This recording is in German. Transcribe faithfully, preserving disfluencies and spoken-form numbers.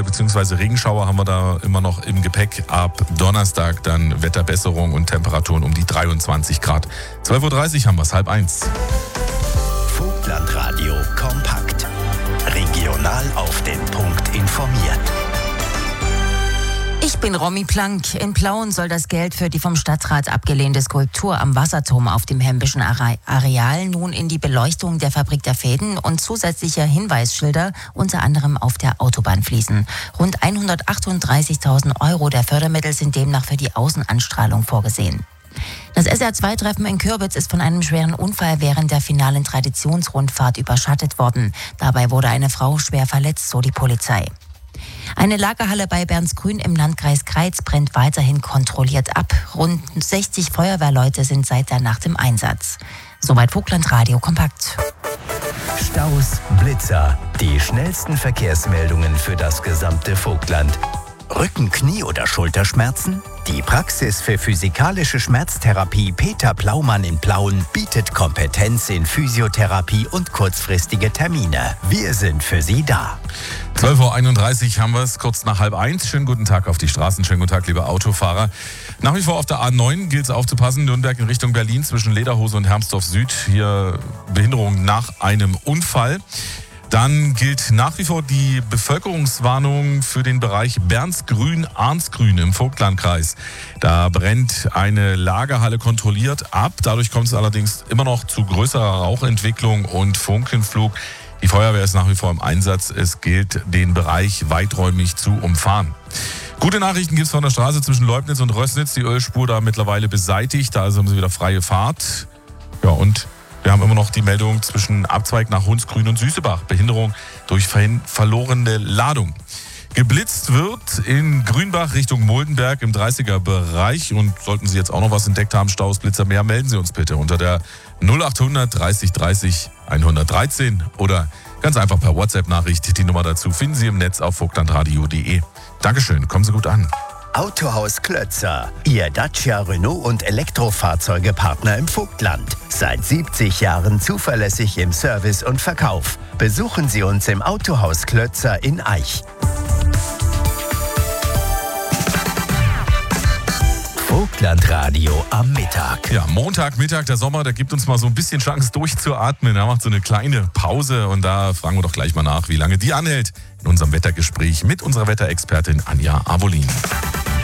bzw. Regenschauer haben wir da immer noch im Gepäck. Ab Donnerstag dann Wetterbesserung und Temperaturen um die dreiundzwanzig Grad. zwölf Uhr dreißig haben wir es, halb eins. Vogtlandradio kompakt. Regional auf den Punkt informiert. Ich bin Romy Plank. In Plauen soll das Geld für die vom Stadtrat abgelehnte Skulptur am Wasserturm auf dem Hembischen Areal nun in die Beleuchtung der Fabrik der Fäden und zusätzlicher Hinweisschilder unter anderem auf der Autobahn fließen. Rund hundertachtunddreißigtausend Euro der Fördermittel sind demnach für die Außenanstrahlung vorgesehen. Das S R zwei Treffen in Kürbitz ist von einem schweren Unfall während der finalen Traditionsrundfahrt überschattet worden. Dabei wurde eine Frau schwer verletzt, so die Polizei. Eine Lagerhalle bei Bernsgrün im Landkreis Kreiz brennt weiterhin kontrolliert ab. Rund sechzig Feuerwehrleute sind seit der Nacht im Einsatz. Soweit Vogtlandradio kompakt. Staus, Blitzer, die schnellsten Verkehrsmeldungen für das gesamte Vogtland. Rücken-, Knie- oder Schulterschmerzen? Die Praxis für physikalische Schmerztherapie Peter Plaumann in Plauen bietet Kompetenz in Physiotherapie und kurzfristige Termine. Wir sind für Sie da. zwölf Uhr einunddreißig haben wir es, kurz nach halb eins. Schönen guten Tag auf die Straßen, schönen guten Tag, liebe Autofahrer. Nach wie vor auf der A neun gilt es aufzupassen, Nürnberg in Richtung Berlin zwischen Lederhose und Hermsdorf Süd. Hier Behinderung nach einem Unfall. Dann gilt nach wie vor die Bevölkerungswarnung für den Bereich Bernsgrün-Arnsgrün im Vogtlandkreis. Da brennt eine Lagerhalle kontrolliert ab. Dadurch kommt es allerdings immer noch zu größerer Rauchentwicklung und Funkenflug. Die Feuerwehr ist nach wie vor im Einsatz. Es gilt, den Bereich weiträumig zu umfahren. Gute Nachrichten gibt es von der Straße zwischen Leubnitz und Rößnitz. Die Ölspur da mittlerweile beseitigt. Da haben sie wieder freie Fahrt. Ja, und wir haben immer noch die Meldung zwischen Abzweig nach Hunsgrün und Süßebach. Behinderung durch verlorene Ladung. Geblitzt wird in Grünbach Richtung Moldenberg im dreißiger-Bereich. Und sollten Sie jetzt auch noch was entdeckt haben, Staus, Blitzer mehr, melden Sie uns bitte unter der null achthundert dreißig dreißig hundertdreizehn oder ganz einfach per WhatsApp-Nachricht. Die Nummer dazu finden Sie im Netz auf vogtlandradio punkt de. Dankeschön, kommen Sie gut an. Autohaus Klötzer, Ihr Dacia, Renault und Elektrofahrzeugepartner im Vogtland. Seit siebzig Jahren zuverlässig im Service und Verkauf. Besuchen Sie uns im Autohaus Klötzer in Aich. Vogtlandradio am Mittag. Ja, Montagmittag, der Sommer, der gibt uns mal so ein bisschen Chance durchzuatmen. Er macht so eine kleine Pause und da fragen wir doch gleich mal nach, wie lange die anhält in unserem Wettergespräch mit unserer Wetterexpertin Anja Avolin.